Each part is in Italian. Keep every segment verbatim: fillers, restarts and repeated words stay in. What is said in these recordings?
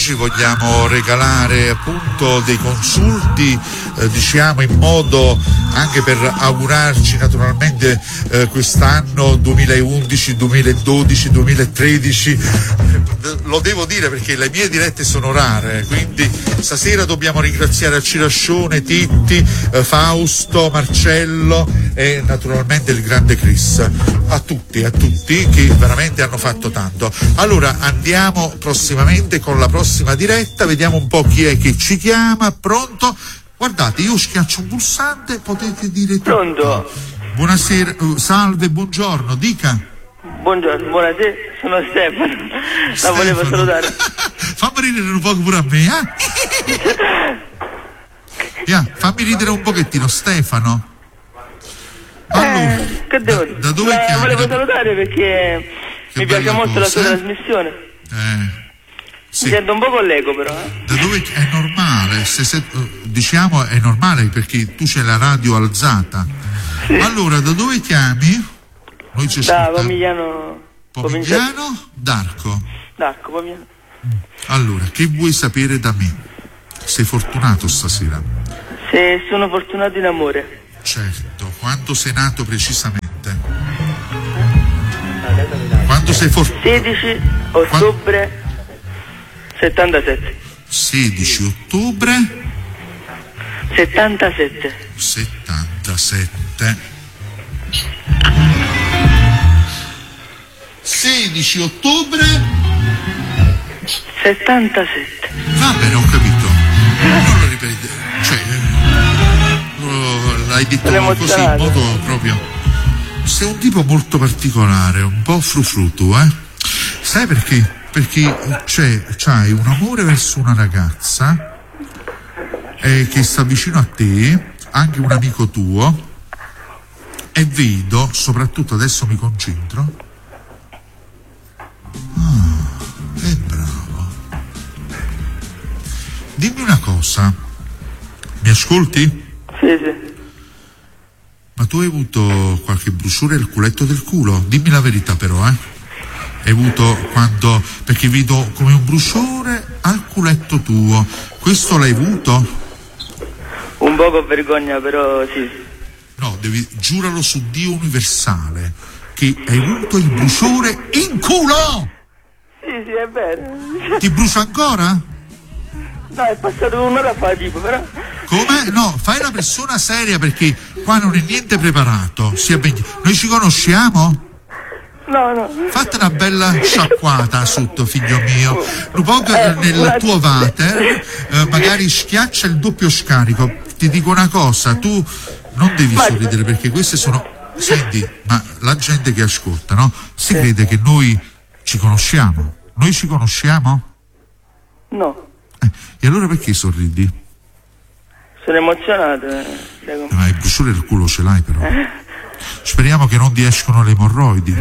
oggi vogliamo regalare appunto dei consulti, eh, diciamo in modo anche per augurarci naturalmente eh, quest'anno duemilaundici, duemiladodici, duemilatredici. Lo devo dire perché le mie dirette sono rare, quindi stasera dobbiamo ringraziare Cirascione, Titti, eh, Fausto, Marcello e naturalmente il grande Chris. A tutti, a tutti che veramente hanno fatto tanto. Allora andiamo prossimamente con la prossima diretta, vediamo un po' chi è che ci chiama. Pronto? Guardate, io schiaccio un pulsante, potete dire tutto. Pronto? Buonasera, uh, salve, buongiorno, dica. Buongiorno, buonasera, sono Stefano. La Stefano. volevo salutare. Fammi ridere un po' pure a me, eh? Yeah, fammi ridere un pochettino, Stefano. Allora, eh, che devo dire? Da, da dove La chiami? volevo Da... salutare perché Che mi piace molto cosa, la sua eh? trasmissione. Eh, sì. Mi sento un po' con l'eco però. Eh. Da dove è normale, se, se, diciamo è normale perché tu c'hai la radio alzata. Sì. Allora, da dove chiami? Noi ci Da Pomigliano. Pomigliano d'Arco. D'Arco, Pomigliano. Allora, che vuoi sapere da me? Sei fortunato stasera? Se sono fortunato in amore. Certo, quando sei nato precisamente? Quando sei fortunato? sedici ottobre settantasette. sedici ottobre settantasette. settantasette. sedici ottobre settantasette. Va bene, ho capito. Non lo ripeti. Cioè, lo, l'hai detto così in modo proprio. Sei un tipo molto particolare, un po' frufru tu, eh? Sai perché? Perché c'è, c'hai un amore verso una ragazza eh, che sta vicino a te, anche un amico tuo, e vedo, soprattutto adesso mi concentro. Ah, è bravo. Dimmi una cosa, mi ascolti? Sì, sì. Ma tu hai avuto qualche bruciore al culetto del culo? Dimmi la verità però, eh? Hai avuto quando... perché vedo come un bruciore al culetto tuo. Questo l'hai avuto? Un po' con vergogna, però sì. No, devi... giuralo su Dio universale che hai avuto il bruciore in culo! Sì, sì, è vero. Ti brucia ancora? No, è passato un'ora fa, tipo, però... Come? No, fai una persona seria perché qua non è niente preparato. Sia ben... Noi ci conosciamo? No, no. Fate una bella sciacquata sotto, figlio mio. Un po' nel tuo water, eh, magari schiaccia il doppio scarico. Ti dico una cosa, tu non devi sorridere perché queste sono... Senti, ma la gente che ascolta, no? Si crede che noi ci conosciamo. Noi ci conosciamo? No. Eh, e allora perché sorridi? Sono emozionato. Eh. Ma il bruciore del culo ce l'hai però. Speriamo che non ti escono le emorroidi.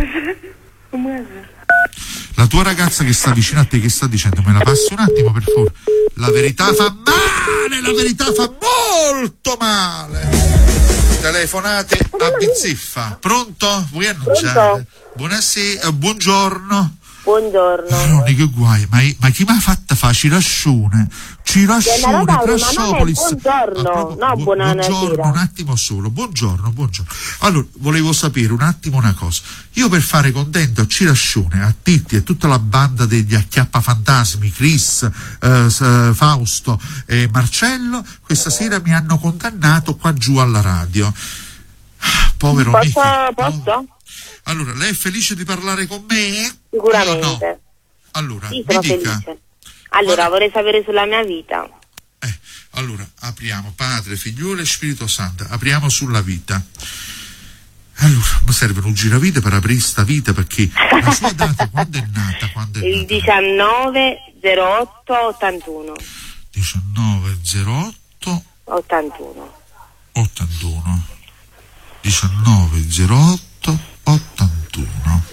La tua ragazza che sta vicino a te che sta dicendo, me la passi un attimo per favore? La verità fa male, la verità fa molto male. Telefonate a bizzeffa. Pronto? Vuoi annunciare? Pronto? Buonasera, buongiorno. Buongiorno. Roni, che guai, ma, ma chi mi ha fatta fa Cirascione? Cirascione, Crassopolis. Buongiorno, ah, proprio, no, bu- buonasera. buongiorno, un attimo solo, buongiorno, buongiorno. Allora, volevo sapere un attimo una cosa. Io per fare contento a Cirascione, a Titti e tutta la banda degli acchiappafantasmi, Chris, eh, Fausto e Marcello, questa sera mi hanno condannato qua giù alla radio. Povero Posso? Michi. Posso? Allora, lei è felice di parlare con me? Sicuramente. No, no. Allora, sì, mi sono dica. felice. Allora, Guarda... vorrei sapere sulla mia vita. Eh, allora, apriamo Padre, Figliolo e Spirito Santo. Apriamo sulla vita. Allora, mi serve un giravite per aprire sta vita perché la sua data quando è nata? Quando è Il nata? diciannove zero otto ottantuno. diciannove zero otto ottantuno. ottantuno. diciannove zero otto ottantuno.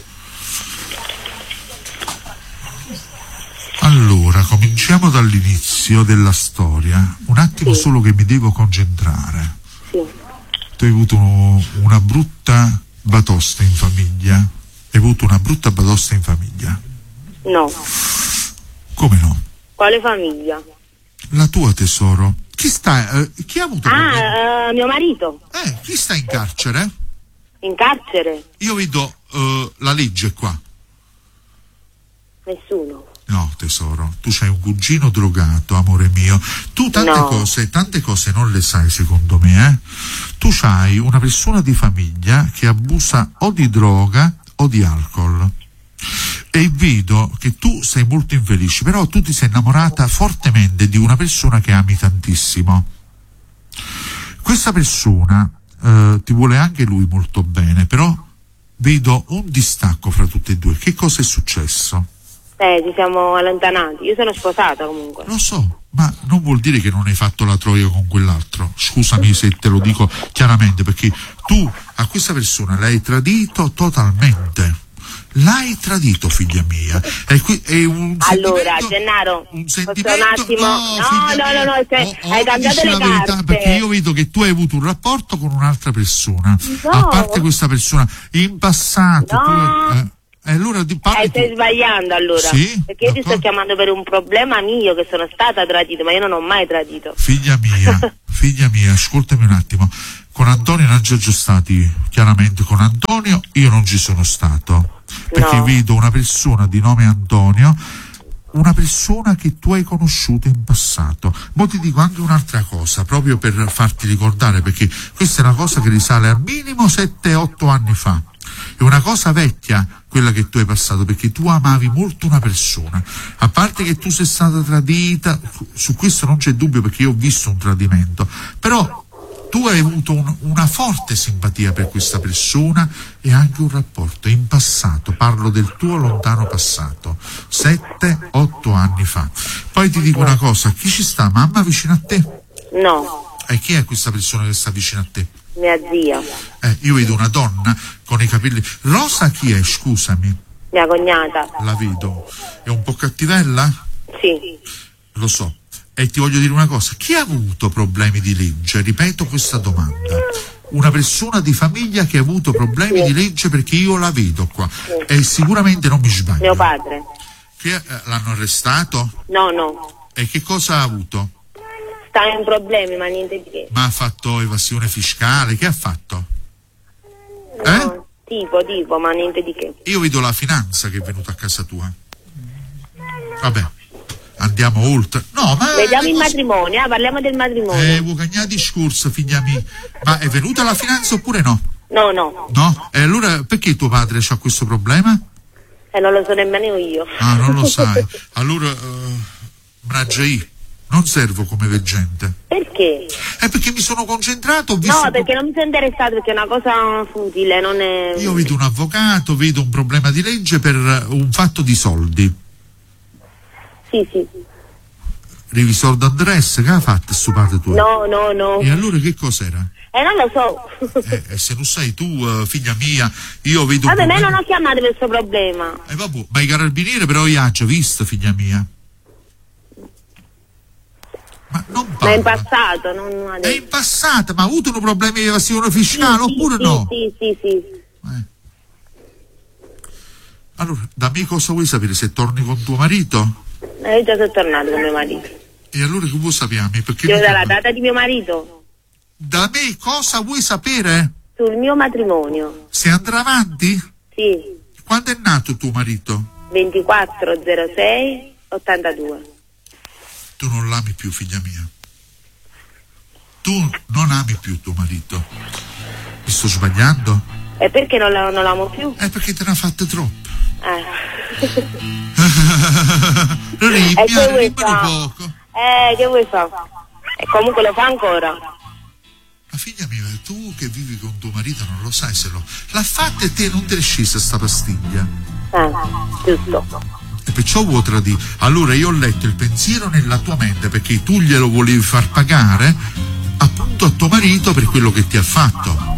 Allora, cominciamo dall'inizio della storia. Un attimo sì. Solo che mi devo concentrare. Sì. Tu hai avuto una brutta batosta in famiglia? Hai avuto una brutta batosta in famiglia? No. Come no? Quale famiglia? La tua, tesoro. Chi sta, eh, chi ha avuto problemi? Ah, uh, mio marito. Eh, chi sta in carcere? In carcere? Io vedo eh, la legge qua. Nessuno. No, tesoro, tu c'hai un cugino drogato, amore mio. Tu tante No. cose, tante cose non le sai, secondo me, eh? Tu c'hai una persona di famiglia che abusa o di droga o di alcol. E vedo che tu sei molto infelice, però tu ti sei innamorata fortemente di una persona che ami tantissimo. Questa persona eh, ti vuole anche lui molto bene, però vedo un distacco fra tutte e due. Che cosa è successo? Eh, ci siamo allontanati. Io sono sposata comunque. Lo so, ma non vuol dire che non hai fatto la troia con quell'altro. Scusami se te lo dico chiaramente, perché tu a questa persona l'hai tradito totalmente. L'hai tradito, figlia mia. È, qui, è un Allora, sentimento, Gennaro, un posso sentimento, un attimo? no, No, figlia no, mia, no, no, cioè, oh, hai oh, cambiato dici le la verità, carte. perché io vedo che tu hai avuto un rapporto con un'altra persona. No. A parte questa persona, in passato No. tu... Eh, e allora di parli Eh, stai tu. sbagliando allora. Sì? Perché io ti sto D'accordo. chiamando per un problema mio, che sono stata tradita, ma io non ho mai tradito. Figlia mia, figlia mia, ascoltami un attimo. Con Antonio non ci già stati, chiaramente con Antonio io non ci sono stato. Perché No. vedo una persona di nome Antonio, una persona che tu hai conosciuto in passato. Ma ti dico anche un'altra cosa, proprio per farti ricordare, perché questa è una cosa che risale al minimo sette otto anni fa. È una cosa vecchia quella che tu hai passato, perché tu amavi molto una persona. A parte che tu sei stata tradita, su questo non c'è dubbio, perché io ho visto un tradimento, però tu hai avuto un, una forte simpatia per questa persona e anche un rapporto in passato. Parlo del tuo lontano passato, sette otto anni fa. Poi ti dico una cosa, chi ci sta? Mamma vicino a te? No, E chi è questa persona che sta vicino a te? mia zia, Eh, io vedo una donna con i capelli... Rosa chi è, scusami? mia cognata. La vedo. È un po' cattivella? Sì. Lo so. E ti voglio dire una cosa, chi ha avuto problemi di legge? Ripeto questa domanda. Una persona di famiglia che ha avuto problemi di legge, perché io la vedo qua. E sicuramente non mi sbaglio. Mio padre. Che, eh, l'hanno arrestato? No, no. E che cosa ha avuto? Sta in problemi, ma niente di che. Ma ha fatto evasione fiscale? Che ha fatto? No, Eh? tipo, tipo, ma niente di che. Io vedo la finanza che è venuta a casa tua. Vabbè, andiamo oltre. No, ma... Vediamo le il cose- matrimonio, eh, parliamo del matrimonio. Eh, vuoi cagnare discorso, figlia mia. Ma è venuta la finanza oppure no? No, no, No? E allora perché tuo padre ha questo problema? e non lo so nemmeno io. Ah, non lo sai. Allora, uh, Mraggi, non servo come veggente. Perché? È perché mi sono concentrato, ho visto... No, perché non mi sono interessato, perché è una cosa futile, non è... Io vedo un avvocato, vedo un problema di legge per un fatto di soldi. Sì, sì. Rivisor d'Andres, che ha fatto sto padre tuo? No, no, no. E allora che cos'era? Eh, non lo so. Eh, eh, se non sai tu, uh, figlia mia, io vedo un Vabbè, me problema... non ho chiamato per questo problema. Eh, vabbè, ma i carabinieri però io ho già visto, figlia mia. Ma non Ma parla. in passato, non È adesso. in passato, ma ha avuto un problema di evasione fiscale Sì, oppure sì, no? Sì, sì, sì. Eh. Allora, da me cosa vuoi sapere? Se torni con tuo marito? Eh, io già sono tornato con mio marito. E allora che vuoi sapere? Perché Devo mi dare la torna- data di mio marito Da me cosa vuoi sapere? sul mio matrimonio. Se andrà avanti? Sì, Quando è nato tuo marito? ventiquattro zero sei ottantadue. Tu non l'ami più, figlia mia. Tu non ami più tuo marito. Mi sto sbagliando? E perché non, la- non l'amo più? È perché te ne ha fatte troppe. Eh. Rimmia, E che vuoi rimmano fare? poco. Eh, che vuoi fare? E comunque lo fa ancora. Ma figlia mia, tu che vivi con tuo marito non lo sai se lo... L'ha fatta e te non ti è scesa sta pastiglia. Eh, giusto. E perciò vuoi tradire. Allora io ho letto il pensiero nella tua mente, perché tu glielo volevi far pagare appunto a tuo marito per quello che ti ha fatto.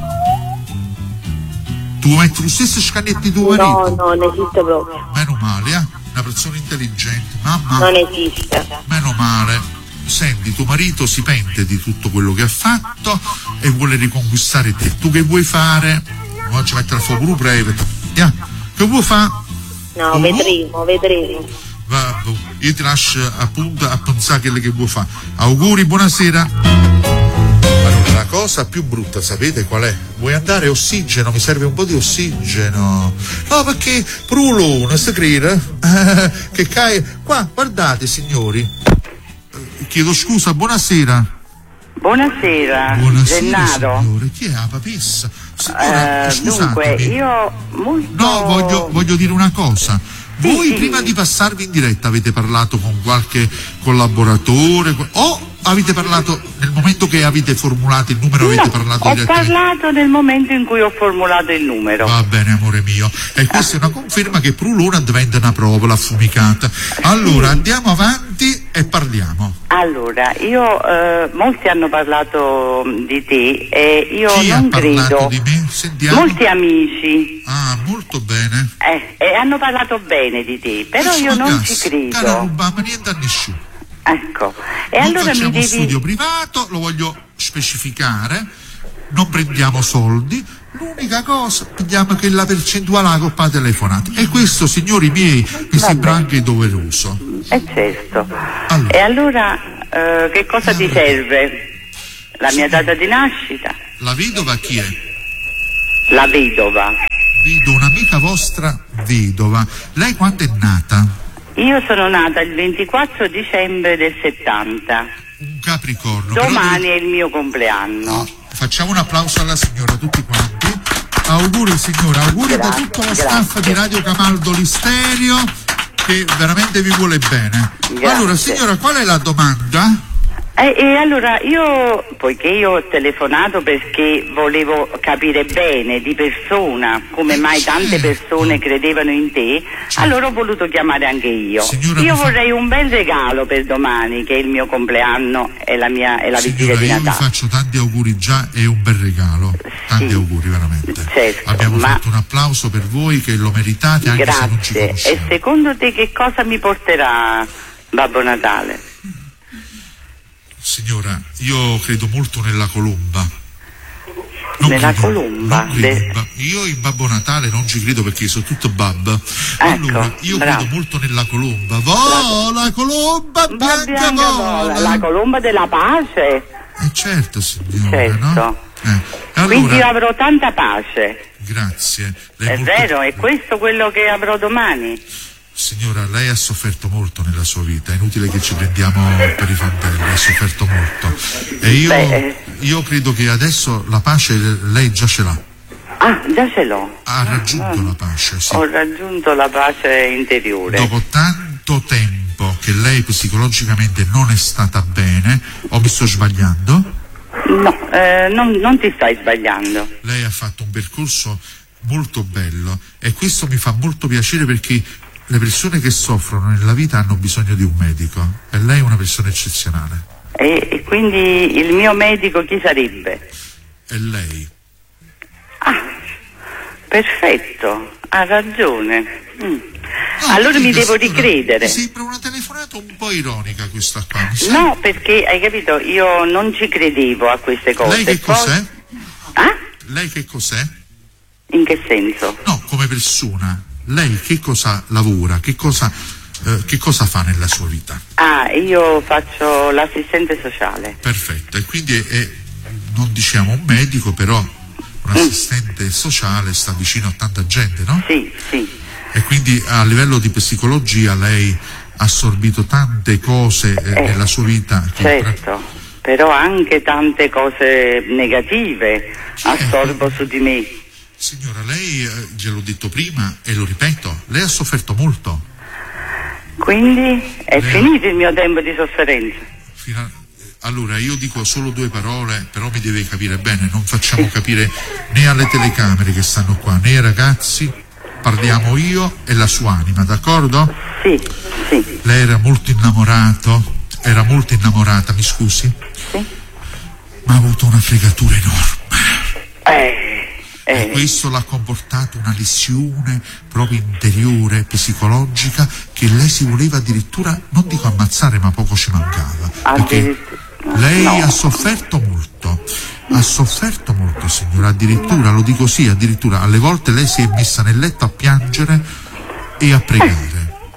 Tu metti lo stesso scagnetto di tuo No, marito? no, non esiste proprio. Meno male, eh? Una persona intelligente. Mamma, Non esiste. meno male. Senti, tuo marito si pente di tutto quello che ha fatto e vuole riconquistare te. Tu che vuoi fare? Oggi ci mettere a fuoco pure breve. Yeah. Che vuoi fare? No, Oh. vedremo, vedremo. Va, io ti lascio appunto a pensare quello che vuoi fare. Auguri, buonasera. Allora, la cosa più brutta, sapete qual è? Vuoi andare ossigeno? Mi serve un po' di ossigeno. No, perché Prulone, si crede? Eh, che cae. Qua, guardate, signori. Eh, chiedo scusa, buonasera. Buonasera, Buonasera, Gennaro. signore. Chi è la papessa? Signora, Eh, scusatemi. dunque, io molto... No, voglio, voglio dire una cosa. Sì, Voi sì. prima di passarvi in diretta avete parlato con qualche collaboratore o avete parlato nel momento che avete formulato il numero, avete No, parlato ho direttamente? parlato nel momento in cui ho formulato il numero. Va bene, amore mio. E questa è una conferma che Prulona diventa una provola affumicata. Allora, andiamo avanti e parliamo. Allora, io, eh, molti hanno parlato di te e io Chi non ha parlato credo. di me? Sentiamo. Molti amici Ah, molto bene. eh, e hanno parlato bene di te, però Eh, io non ragazzi, ci cara, credo. rubama niente a nessuno. Ecco, e Non allora mi facciamo devi... studio privato, lo voglio specificare, non prendiamo soldi, l'unica cosa, pigliamo che la percentuale la coppa telefonata. E questo, signori miei, mi sembra anche doveroso. Eh certo. Allora. E allora eh, che cosa ti serve? La mia data di nascita? La vedova chi è? La vedova. Vedo un'amica vostra vedova. Lei quando è nata? Io sono nata il ventiquattro dicembre del settanta. Un Capricorno. Però Domani deve- è il mio compleanno. Ah, facciamo un applauso alla signora, tutti quanti. Auguri signora, auguri da Grazie, tutto lo grazie. staff di Radio Camaldo Listerio che veramente vi vuole bene. Grazie. Allora signora, qual è la domanda? E, e allora io, poiché io ho telefonato perché volevo capire bene di persona come mai tante persone credevano in te, allora ho voluto chiamare anche io. Signora, Io mi fa- vorrei un bel regalo per domani, che è il mio compleanno e la mia e la vigilia Signora, di io vi Natale. faccio tanti auguri già e un bel regalo. Tanti Sì. auguri veramente. Certo, Abbiamo ma- fatto un applauso per voi che lo meritate anche se non ci Grazie. E conosciamo. secondo te che cosa mi porterà Babbo Natale? Signora, io credo molto nella colomba. Non Nella credo- colomba? non credo De- in ba- Io in Babbo Natale non ci credo perché sono tutto bab. Allora, io bravo. credo molto nella colomba. Vola, colomba Va bianca, bianca vola. vola, la colomba della pace. Eh certo, signora, Certo. no? Eh, Quindi io allora, avrò tanta pace. grazie. Lei È molto- vero, è questo quello che avrò domani. Signora, lei ha sofferto molto nella sua vita, è inutile che ci prendiamo per i fondelli, ha sofferto molto. E io, Beh. io credo che adesso la pace lei già ce l'ha, Ah, già ce l'ho. ha raggiunto la pace, sì. Ho raggiunto la pace interiore. Dopo tanto tempo che lei psicologicamente non è stata bene, o mi sto sbagliando? No, eh, non, non ti stai sbagliando. Lei ha fatto un percorso molto bello e questo mi fa molto piacere perché le persone che soffrono nella vita hanno bisogno di un medico e lei è una persona eccezionale. E, e quindi il mio medico chi sarebbe? E lei? Perfetto, ha ragione. Mm. No, Allora mi dica, devo signora, ricredere. Mi sembra una telefonata un po' ironica questa qua. mi sa. No, perché hai capito, io non ci credevo a queste cose. Lei che Poi- cos'è? Ah? Lei che cos'è? In che senso? No, come persona. Lei che cosa lavora? Che cosa, eh, che cosa fa nella sua vita? Ah, io faccio l'assistente sociale. Perfetto. E quindi è, è- non diciamo un medico, però un assistente sociale sta vicino a tanta gente, no? Sì, sì. E quindi a livello di psicologia lei ha assorbito tante cose eh, Eh, nella sua vita. che- Certo, però anche tante cose negative assorbo su di me. Signora, lei, eh, gliel'ho detto prima e lo ripeto, lei ha sofferto molto. Quindi è Lei- finito il mio tempo di sofferenza. Fino a- Allora, io dico solo due parole, però mi deve capire bene, non facciamo capire né alle telecamere che stanno qua, né ai ragazzi, parliamo io e la sua anima, d'accordo? Sì, sì, Lei era molto innamorato, era molto innamorata, mi scusi, sì. ma ha avuto una fregatura enorme. Eh, E eh, questo l'ha comportato una lesione proprio interiore, psicologica, che lei si voleva addirittura, non dico ammazzare, ma poco ci mancava. Perché addirittura. lei No. ha sofferto molto, ha sofferto molto, signora, addirittura, lo dico sì, addirittura alle volte lei si è messa nel letto a piangere e a pregare.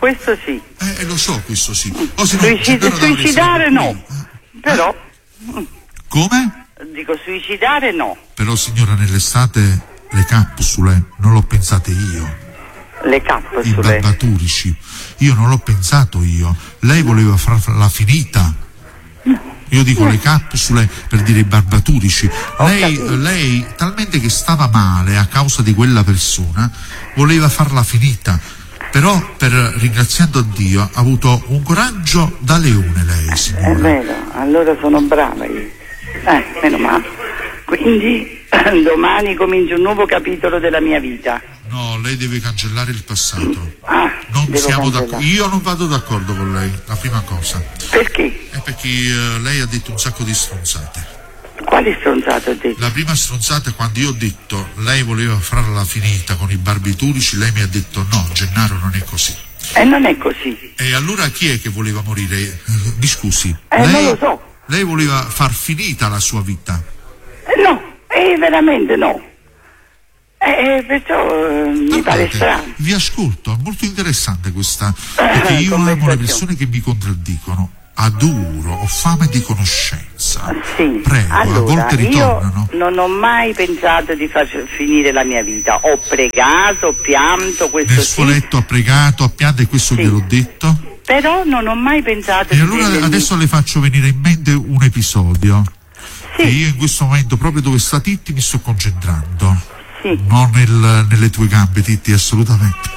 questo sì. Eh, lo so, questo sì. O se no, Suicid- Gennaro D'Auria suicidare sarebbe no, qui. però, Come? dico suicidare no. Però signora, nell'estate le capsule non l'ho pensate io. Le I capsule. barbaturici. Io non l'ho pensato io. Lei voleva farla finita. Io dico le capsule per dire i barbaturici. Lei, lei, talmente che stava male a causa di quella persona, voleva farla finita. Però, per ringraziando Dio, ha avuto un coraggio da leone lei, È signora. vero, allora sono brava io. Eh, meno male. Quindi domani comincia un nuovo capitolo della mia vita. No, lei deve cancellare il passato. Ah, Non devo siamo cancellare. d'accordo. Io non vado d'accordo con lei, la prima cosa. Perché? È perché eh, lei ha detto un sacco di stronzate. Quali stronzate ho detto? La prima stronzata è quando io ho detto lei voleva farla finita con i barbiturici, lei mi ha detto no, Gennaro non è così. E non è così. E allora chi è che voleva morire? Eh, Mi scusi. Eh, lei, non lo so. Lei voleva far finita la sua vita. Eh, no, eh, veramente no. Eh, perciò eh, mi pare Guardate, strano. vi ascolto, è molto interessante questa, perché io amo le conversazione. persone che mi contraddicono. Adoro, ho fame di conoscenza. Sì, Prego, a allora, volte ritornano. io non ho mai pensato di far finire la mia vita. Ho pregato, ho pianto, questo Nel suo sì, letto ha pregato, ha pianto e questo Sì. gliel'ho detto. però non ho mai pensato E di allora prendermi- adesso le faccio venire in mente un episodio. Sì. E io in questo momento, proprio dove sta Titti, mi sto concentrando. Sì. Non nel- nelle tue gambe, Titti, assolutamente.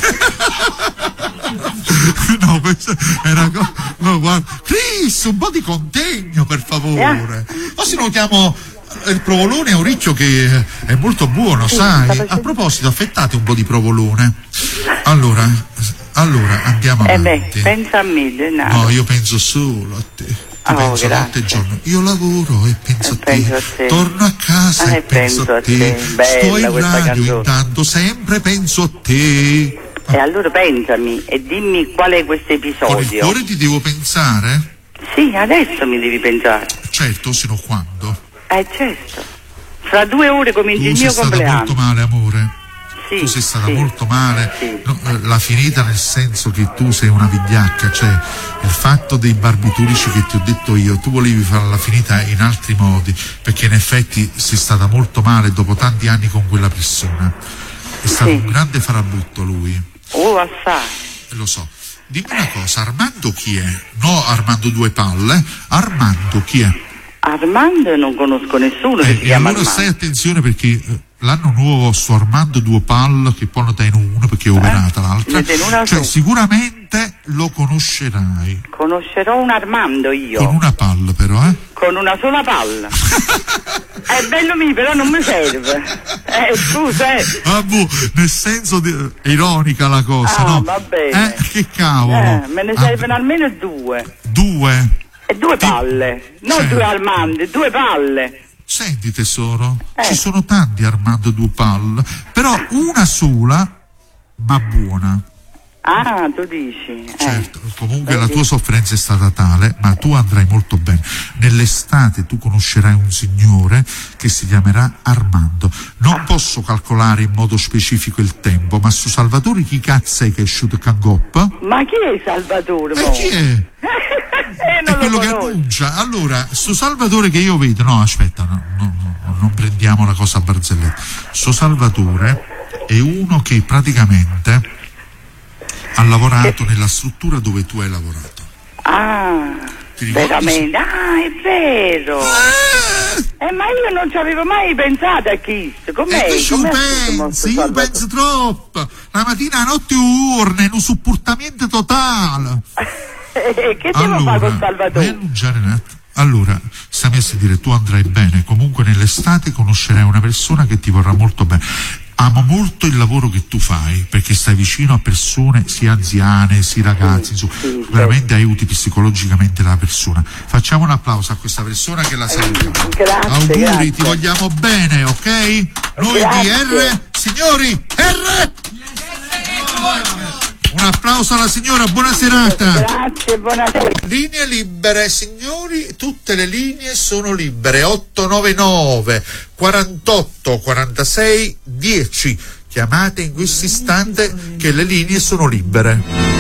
No, questa è una cosa. No, guarda. Chris, un po' di contegno, per favore. O se no chiamo il provolone a Oricchio, che è molto buono, sai? sta A proposito, affettate un po' di provolone. Allora, allora andiamo Eh avanti. beh, pensa a me, Gennaro. No, io penso solo a te. Ti Oh, penso grazie. notte e giorno. Io lavoro e penso, E a, te. penso a te. Torno a casa Ah, e e penso, penso a a te. te. Bella Sto in questa radio canzone. intanto, sempre penso a te. E allora pensami e dimmi qual è questo Con il episodio. cuore ti devo pensare? Sì, adesso mi devi pensare. Certo, se no quando? Eh certo. Fra due ore comincia Tu il sei mio stata compleanno. molto male, amore. Sì, Tu sei stata sì. molto male. Sì. No, eh, la finita nel senso che tu sei una vigliacca, cioè il fatto dei barbiturici che ti ho detto io, tu volevi farla finita in altri modi, perché in effetti sei stata molto male dopo tanti anni con quella persona. È stato Sì. un grande farabutto lui. Oh, assai. Eh, Lo so. Dimmi una cosa, Armando chi è? No, Armando due palle. Armando chi è? Armando non conosco nessuno che Eh, si e chiama allora Armando. stai attenzione, perché eh, l'anno nuovo su Armando due palle, che poi ne tengo uno perché è operata l'altra, ne tiene una cioè tu. sicuramente lo conoscerai. Conoscerò un Armando io. Con una palla però, eh? Con una sola palla. È bello mio, però non mi serve. Eh, scusa, eh. Ah, boh, nel senso di, eh, ironica la cosa, Ah, no? va bene. Eh, che cavolo. Eh, me ne Ah, servono almeno due. due. E due Ti- palle. Non Sì. due Armandi, due palle. Senti tesoro, Eh. ci sono tanti Armando due palle, però una sola, ma buona. Ah, tu dici. Eh. Certo, comunque la tua sofferenza è stata tale, ma tu andrai molto bene. Nell'estate tu conoscerai un signore che si chiamerà Armando. Non posso calcolare in modo specifico il tempo, ma su Salvatore chi cazzo è che è uscito Cangoppa? Ma chi è Salvatore? E mo? chi è? Eh, È non lo quello che conosco. annuncia. Allora, sto Salvatore che io vedo, no aspetta, no, no, no, non prendiamo la cosa a barzelletta. Sto Salvatore è uno che praticamente ha lavorato nella struttura dove tu hai lavorato. Ah, Ti ricordi? veramente. Ah, è vero. Eh, ma io non ci avevo mai pensato a questo. Com'è? E tu Com'è pensi, questo io Salvatore? penso troppo. La mattina a notte urne, in un supportamento totale. Eh, che devo fare con vai a Salvatore? annunciare un attimo. Allora, stammi a dire, tu andrai bene, comunque nell'estate conoscerai una persona che ti vorrà molto bene. Amo molto il lavoro che tu fai, perché stai vicino a persone sia anziane, sia ragazzi, insomma, sì, veramente aiuti psicologicamente la persona. Facciamo un applauso a questa persona che la salutiamo. Grazie, Auguri, grazie. ti vogliamo bene, ok? Noi Grazie. di R, signori, R! Un applauso alla signora, buona serata. Grazie, buonasera. Linee libere, signori, tutte le linee sono libere. otto nove nove quarantotto quarantasei dieci. Chiamate in questo istante che le linee sono libere.